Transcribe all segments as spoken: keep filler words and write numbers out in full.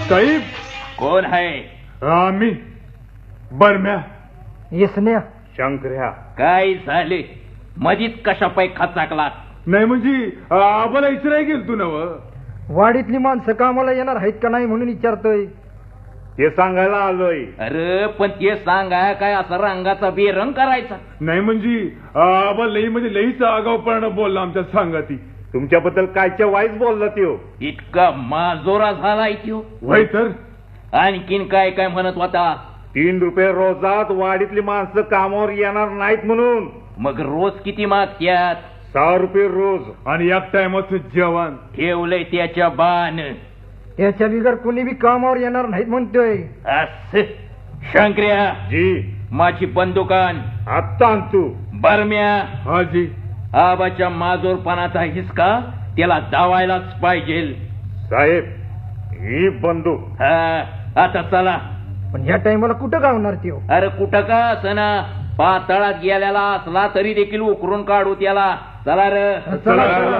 साहेब कोण आहे? आम्ही बरम्या येसन्या शंकर्या. काय झाले? मधीत कशा पाय खचाकला? नाही म्हणजे आम्हाला इचराय गेल तू नव. वाडीतली माणसं कामाला येणार आहेत का नाही म्हणून विचारतोय. हे सांगायला आलोय. अरे पण ते सांगा काय असा रंगाचा बेरंग करायचा? नाही म्हणजे आबा लई म्हणजे लईच आगाऊपणा बोलला आमच्या सांगाती. तुमच्याबद्दल कायच्या वाईट बोलला त्यो. इतका माजोरा झालाय त्यो. वय तर आणखीन काय काय म्हणत होता? तीन रुपये रोजात वाडीतली माणसं कामावर येणार नाहीत म्हणून. मग रोज किती मागत्यात? सहा रुपये रोज आणि एक टायमाचं जेवण. ठेवलंय त्याच्या बाण. त्याच्या बिगर कोणी बी कामावर येणार नाहीत म्हणतोय. असं शंकर्या जी माझी बंदुकान आत्ता आणतो. बरम्या हा जी. आबाच्या माजोरपणाचा हिसका त्याला दावायलाच पाहिजे. साहेब ही बंदूक. हा आता चला. पण या टायमाला कुठं गावणार त्यो? अरे कुठं का असना पातळात गेल्याला असला तरी देखील उकरून काढू त्याला. चला रे. चला चला.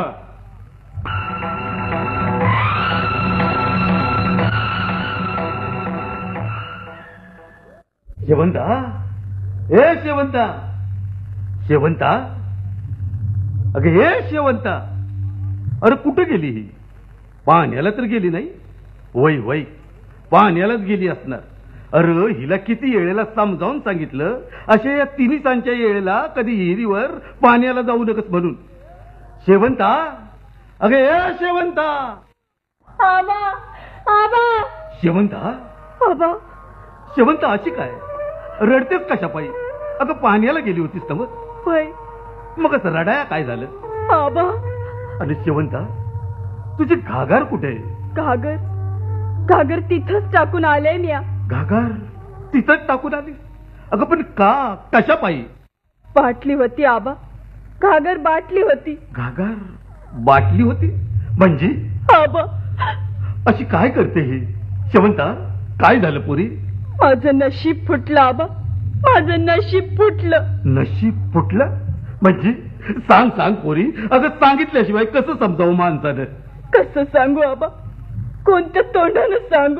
शेवंता, ए शेवंता, शेवंता, अगं हे शेवंता, अरे कुठं गेली ही? पाण्याला तर गेली नाही? वय वय पाण्यालाच गेली असणार. अरे हिला किती वेळेला समजावून सांगितलं अशा या तिन्ही सांच्या वेळेला कधी विहिरीवर पाण्याला जाऊ नकस म्हणून. शेवंता, अगं ए शेवंता, आबा आबा शेवंता, आबा शेवंता अशी काय रडतेस कशा पायी? अगं पाण्याला गेली होतीस ना मग? होय. मग असं रडाया काय झालं? आबा आणि शेवंता तुझी घागर कुठे आहे? घागर घागर तिथंच टाकून आले न्या. घागर तिथंच टाकून आली? अगं पण का कशा पायी? बाटली होती आबा, घागर बाटली होती. घागर बाटली होती म्हणजे? आबा अशी काय करते ही? शेवंता काय झालं पोरी? माझं नशीब फुटलं आबा, माझं नशीब फुटलं. नशीब फुटलं म्हणजे? सांग सांग पोरी. अगं सांगितल्याशिवाय कसं समजावं माणसानं? कसं सांगू आबा, कोणत्या तोंडानं सांगू?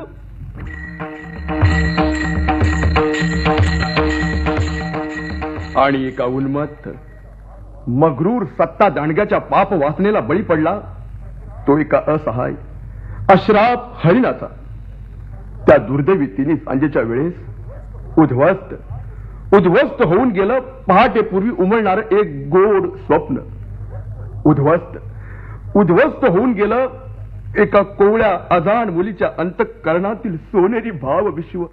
आणि एका उन्मत्त मगरूर सत्ता दांडग्याच्या पाप वासनेला बळी पडला तो एका असहाय अश्राप हरिणाचा. त्या दुर्दैवी तिन्ही सांजेच्या वेळेस उद्ध्वस्त उद्ध्वस्त होऊन गेलं पहाटेपूर्वी उमलणार एक गोड स्वप्न. उद्ध्वस्त उद्ध्वस्त होऊन गेलं एका कोवळ्या अजाण मुलीच्या अंतःकरणातील सोनेरी भाव विश्व.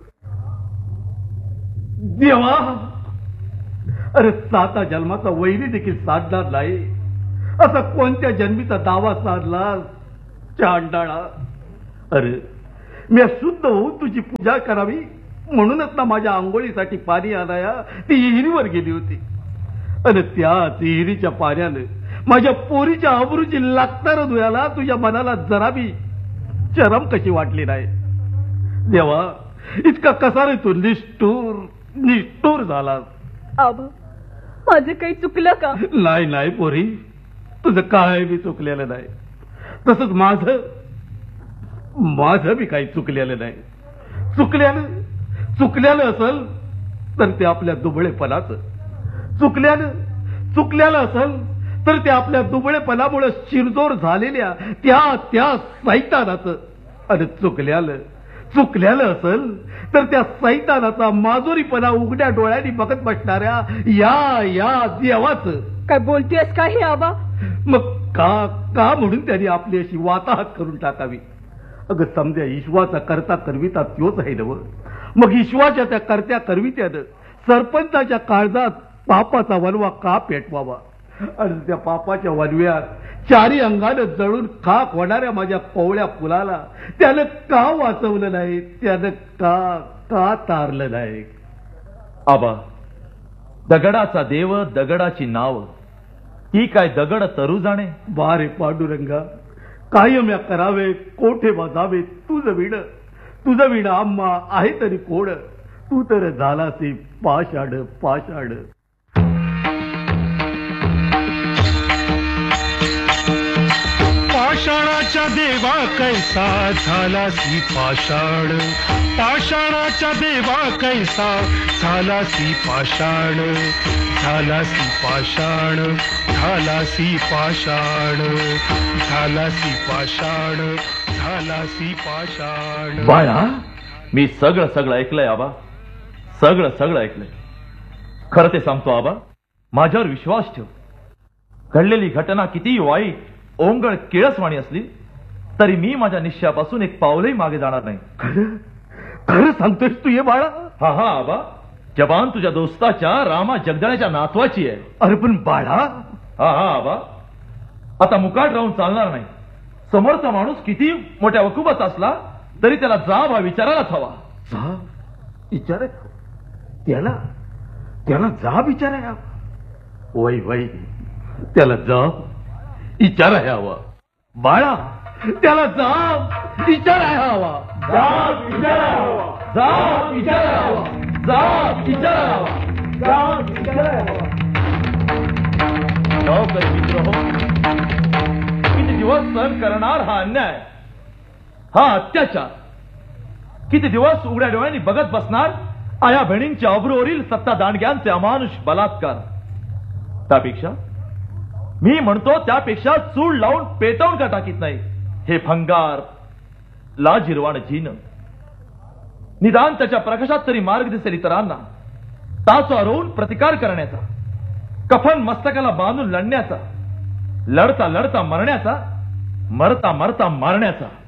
देवा, अरे साता जन्माचा वैरी देखील साधणार नाही असा कोणत्या जन्मीचा दावा साधला चांडाळा? अरे मी शुद्ध होऊन तुझी पूजा करावी म्हणूनच ना माझ्या आंघोळीसाठी पाणी आणाया ती विहिरीवर गेली होती. आणि त्याच विहिरीच्या पाण्यानं माझ्या पोरीच्या आबरूची लागणार धुयाला तुझ्या मनाला जराबी शरम कशी वाटली नाही? देवा, इतका कसा रे तू निष्ठूर निष्ठूर झालास? आबा माझं काही चुकलं का? नाही नाही पोरी, तुझं काय बी चुकलेलं नाही. तसंच माझं माझं बी काही चुकलेलं नाही. चुकल्यानं चुकल्यानं असल तर ते आपल्या दुबळेपणाचं. चुकल्यानं चुकल्यानं असल तर ते आपल्या दुबळेपणामुळे शिरजोर झालेल्या त्या त्या सैतानाचं. आणि चुकल्यालं चुकल्यालं असल तर त्या सैतानाचा माजुरीपणा उघड्या डोळ्यांनी बघत बसणाऱ्या या या देवाचं. काय बोलतेस का हे आबा? मग का का म्हणून त्यांनी आपली अशी वाताहत करून टाकावी? अगं समजा ईश्वाचा करता करविता त्योच आहे नव. मग ईश्वाच्या त्या करत्या करवित्यानं सरपंचाच्या काळजात पापाचा वनवा का पेटवावा? आणि त्या पापाच्या वनव्यात चारी अंगानं जळून खाक होणाऱ्या माझ्या कोवळ्या फुलाला त्यानं का वाचवलं नाही? त्यानं का का तारलं नाही? आबा, दगडाचा देव दगडाची नाव ही काय दगड तरू जाणे? बारे पांडुरंगा, कायम या करावे कोठे वाजावे तुझं विण. तुझं विण आम्हा आहे तरी कोण? तू तर झालासी पाषाण पाषाण. पाषाणाच्या देवा कैसा झालासी पाषाण, पाषाणाच्या देवा कैसा झालासी पाषाण, झालासी पाषाण, झालासी पाषाण, झालासी पाषाण, झालासी पाषाण. बाळा, मी सगळं सगळं ऐकलंय आबा, सगळं सगळं ऐकलंय. खरं ते सांगतो आबा, माझ्यावर विश्वास ठेव. घडलेली घटना कितीही वाईट ओंगळ किळसवाणी असली तरी मी माझ्या निश्चयापासून एक पावलही मागे जाणार नाही. खरं खरं सांगतोयस तू हे बाळा? हा हा आबा, जबान तुझ्या दोस्ताच्या रामा जगदण्याच्या नातवाची आहे. अरे पण बाळा. हा हा आबा, आता मुकाट राहून चालणार नाही. समोरचा माणूस किती मोठ्या वकुबाचा असला तरी त्याला जाब हा विचारायलाच हवा. जा विचार त्याला त्याला जा विचाराया. वय वय त्याला जाब विचाराया हवा. बाळा, त्याला जाब विचाराया हवा. जाब विचारायला हवा, जाब विचारायला हवा, जाब विचारायला हवा, जाब विचारायला हवा. गावकरी मित्र हो, किती दिवस सहन करणार हा अन्याय, हा अत्याचार? किती दिवस उघड्या डोळ्यांनी बघत बसणार आया बहिणींच्या अब्रूवरील सत्ता दांडग्यांचे अमानुष बलात्कार? त्यापेक्षा मी म्हणतो त्यापेक्षा चूळ लावून पेटवून का टाकीत नाही हे भंगार लाजिरवाण जीन? निदान त्याच्या प्रकाशात तरी मार्ग दिसेल इतरांना. तासो रोवून प्रतिकार करण्याचा, कफन मस्तकाला बांधून लढण्याचा, लढता लढता मरण्याचा, मरता मरता मारण्याचा.